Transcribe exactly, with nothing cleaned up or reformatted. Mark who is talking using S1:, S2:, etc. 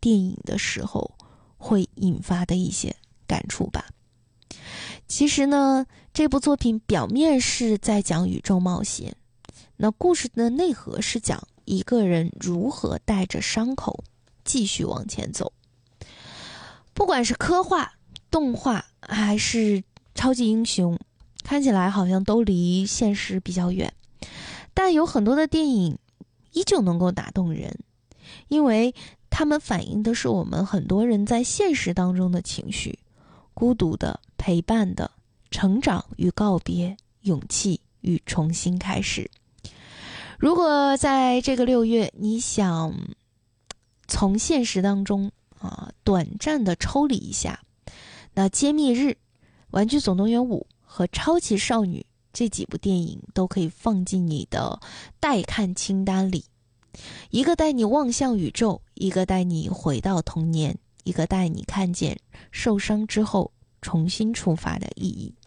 S1: 电影的时候会引发的一些感触吧。其实呢，这部作品表面是在讲宇宙冒险，那故事的内核是讲一个人如何带着伤口继续往前走。不管是科幻、动画还是超级英雄，看起来好像都离现实比较远，但有很多的电影依旧能够打动人，因为他们反映的是我们很多人在现实当中的情绪，孤独的、陪伴的、成长与告别、勇气与重新开始。如果在这个六月你想从现实当中啊短暂的抽离一下，那揭秘日、玩具总动员五和超级少女这几部电影都可以放进你的待看清单里，一个带你望向宇宙，一个带你回到童年，一个带你看见受伤之后重新出发的意义。